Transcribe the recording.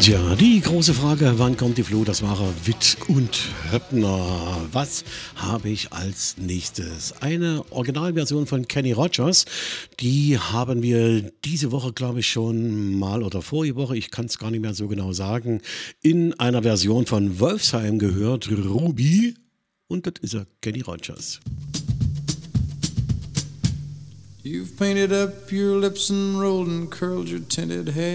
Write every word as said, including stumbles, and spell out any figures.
Tja, die große Frage, wann kommt die Flut? Das war Witt und Höppner. Was habe ich als nächstes? Eine Originalversion von Kenny Rogers. Die haben wir diese Woche, glaube ich, schon mal oder vorige Woche, ich kann es gar nicht mehr so genau sagen, in einer Version von Wolfsheim gehört. Ruby. Und das ist er, Kenny Rogers. You've painted up your lips and rolled and curled your tinted hair.